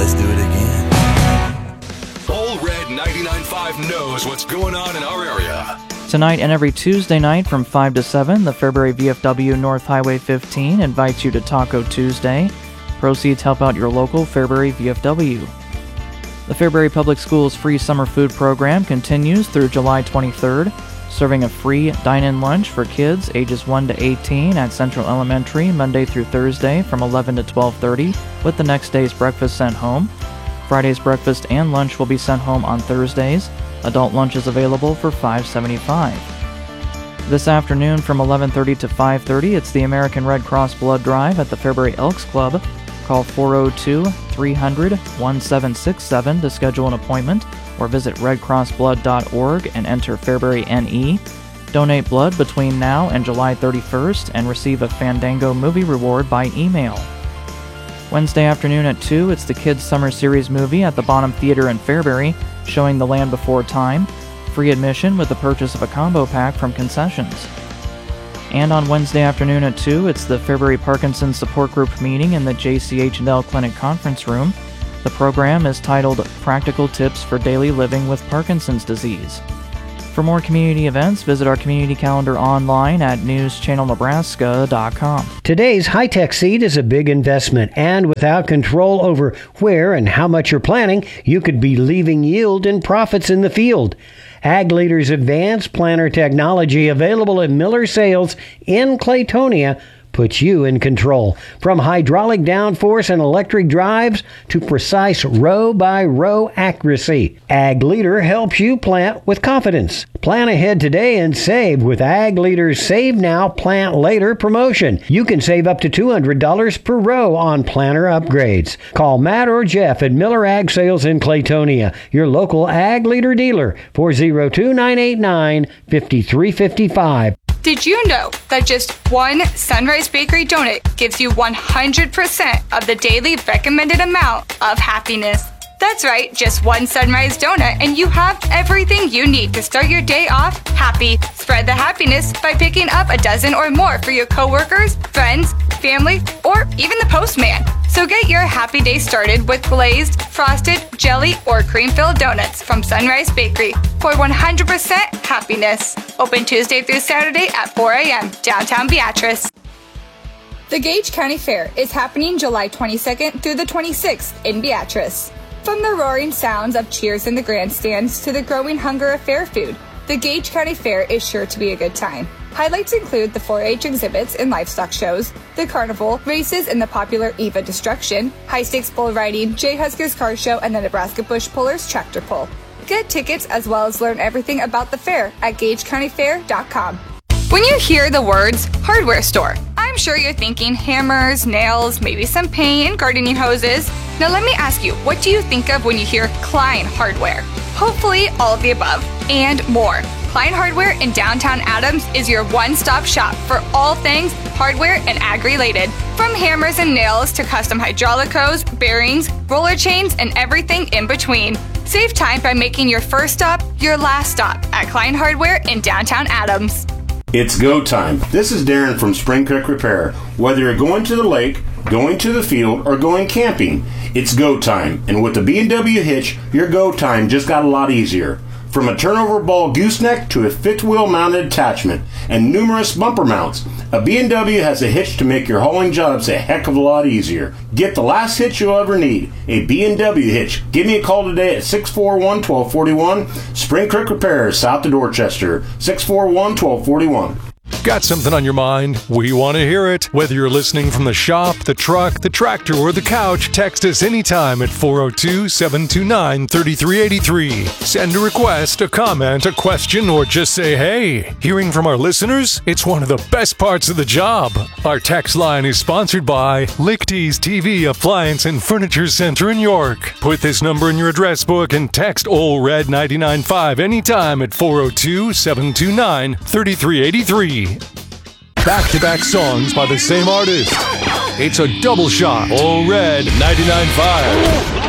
let's do it again. Old Red 99.5 knows what's going on in our area. Tonight and every Tuesday night from 5 to 7, the Fairbury VFW North Highway 15 invites you to Taco Tuesday. Proceeds help out your local Fairbury VFW. The Fairbury Public Schools free summer food program continues through July 23rd, serving a free dine-in lunch for kids ages 1 to 18 at Central Elementary Monday through Thursday from 11 to 12:30, with the next day's breakfast sent home. Friday's breakfast and lunch will be sent home on Thursdays. Adult lunch is available for $5.75. This afternoon from 11:30 to 5:30, it's the American Red Cross Blood Drive at the Fairbury Elks Club. Call 402-300-1767 to schedule an appointment or visit redcrossblood.org and enter Fairbury NE. Donate blood between now and July 31st and receive a Fandango movie reward by email. Wednesday afternoon at 2, it's the Kids Summer Series movie at the Bonham Theater in Fairbury, showing The Land Before Time. Free admission with the purchase of a combo pack from concessions. And on Wednesday afternoon at 2, it's the Fairbury Parkinson's Support Group meeting in the JCH&L Clinic Conference Room. The program is titled Practical Tips for Daily Living with Parkinson's Disease. For more community events, visit our community calendar online at newschannelnebraska.com. Today's high-tech seed is a big investment, and without control over where and how much you're planting, you could be leaving yield and profits in the field. Ag Leader's advanced planter technology, available at Miller Sales in Claytonia, puts you in control. From hydraulic downforce and electric drives to precise row-by-row accuracy, Ag Leader helps you plant with confidence. Plan ahead today and save with Ag Leader's Save Now, Plant Later promotion. You can save up to $200 per row on planter upgrades. Call Matt or Jeff at Miller Ag Sales in Claytonia, your local Ag Leader dealer, 402-989-5355. Did you know that just one Sunrise Bakery donut gives you 100% of the daily recommended amount of happiness? That's right, just one Sunrise donut and you have everything you need to start your day off happy. Spread the happiness by picking up a dozen or more for your coworkers, friends, family, or even the postman. So get your happy day started with glazed, frosted, jelly, or cream-filled donuts from Sunrise Bakery for 100% happiness. Open Tuesday through Saturday at 4 a.m. downtown Beatrice. The Gage County Fair is happening July 22nd through the 26th in Beatrice. From the roaring sounds of cheers in the grandstands to the growing hunger of fair food, the Gage County Fair is sure to be a good time. Highlights include the 4-H exhibits and livestock shows, the carnival, races in the popular Eva Destruction, high-stakes bull riding, Jay Huskers Car Show, and the Nebraska Bush Pullers Tractor Pull. Get tickets as well as learn everything about the fair at GageCountyFair.com. When you hear the words hardware store, I'm sure you're thinking hammers, nails, maybe some paint and gardening hoses. Now let me ask you, what do you think of when you hear Klein Hardware? Hopefully all of the above and more. Klein Hardware in downtown Adams is your one-stop shop for all things hardware and ag-related. From hammers and nails to custom hydraulic hose, bearings, roller chains, and everything in between. Save time by making your first stop your last stop at Klein Hardware in downtown Adams. It's go time. This is Darren from Spring Creek Repair. Whether you're going to the lake, going to the field, or going camping, it's go time. And with the B&W hitch, your go time just got a lot easier. From a turnover ball gooseneck to a fifth wheel mounted attachment and numerous bumper mounts, a B&W has a hitch to make your hauling jobs a heck of a lot easier. Get the last hitch you'll ever need, a B&W hitch. Give me a call today at 641-1241, Spring Creek Repair, south of Dorchester, 641-1241. Got something on your mind? We want to hear it. Whether you're listening from the shop, the truck, the tractor, or the couch, text us anytime at 402-729-3383. Send a request, a comment, a question, or just say hey. Hearing from our listeners? It's one of the best parts of the job. Our text line is sponsored by Lichty's TV Appliance and Furniture Center in York. Put this number in your address book and text OLRED 995 anytime at 402-729-3383. Back-to-back songs by the same artist. It's a double shot. All Red 99.5.